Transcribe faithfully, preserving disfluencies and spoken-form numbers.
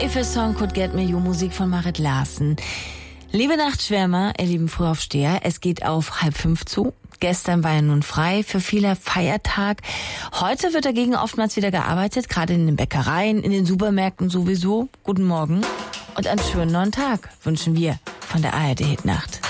If a Song Could Get Me You, Musik von Marit Larsen. Liebe Nachtschwärmer, ihr lieben Frühaufsteher, es geht auf halb fünf zu. Gestern war ja nun frei, für viele Feiertag. Heute wird dagegen oftmals wieder gearbeitet, gerade in den Bäckereien, in den Supermärkten sowieso. Guten Morgen und einen schönen neuen Tag wünschen wir von der A R D Hitnacht.